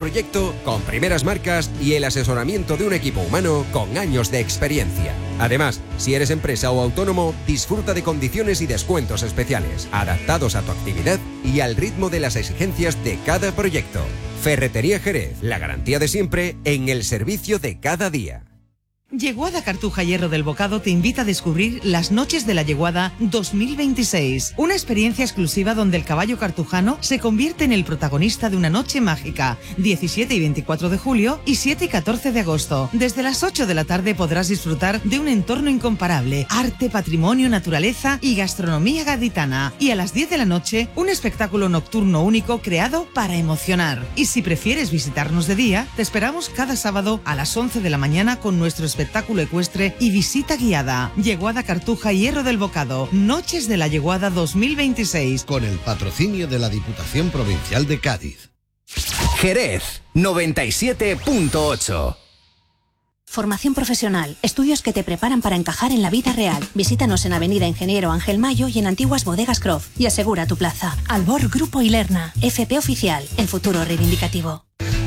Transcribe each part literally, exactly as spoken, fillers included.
proyecto con primeras marcas y el asesoramiento de un equipo humano con años de experiencia. Además, si eres empresa o autónomo, disfruta de condiciones y descuentos especiales, adaptados a tu actividad y al ritmo de las exigencias de cada proyecto. Ferretería Jerez, la garantía de siempre en el servicio de cada día. Yeguada Cartuja Hierro del Bocado te invita a descubrir las Noches de la Yeguada dos mil veintiséis, una experiencia exclusiva donde el caballo cartujano se convierte en el protagonista de una noche mágica, diecisiete y veinticuatro de julio y siete y catorce de agosto. Desde las ocho de la tarde podrás disfrutar de un entorno incomparable, arte, patrimonio, naturaleza y gastronomía gaditana. Y a las diez de la noche, un espectáculo nocturno único creado para emocionar. Y si prefieres visitarnos de día, te esperamos cada sábado a las once de la mañana con nuestro espectáculo espectáculo ecuestre y visita guiada. Yeguada Cartuja Hierro del Bocado, Noches de la Yeguada dos mil veintiséis. Con el patrocinio de la Diputación Provincial de Cádiz. Jerez, noventa y siete punto ocho. Formación profesional, estudios que te preparan para encajar en la vida real. Visítanos en Avenida Ingeniero Ángel Mayo y en Antiguas Bodegas Croft y asegura tu plaza. Albor Grupo Ilerna, F P Oficial, el futuro reivindicativo.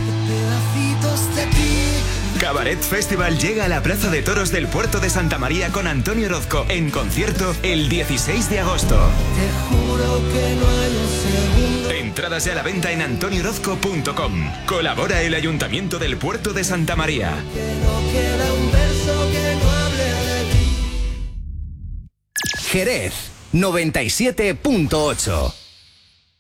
Cabaret Festival llega a la Plaza de Toros del Puerto de Santa María con Antonio Orozco en concierto el dieciséis de agosto. Te juro que no hay un segundo. Entradas ya a la venta en antonio orozco punto com. Colabora el Ayuntamiento del Puerto de Santa María. Que no queda un verso que no hable de ti. Jerez, noventa y siete punto ocho.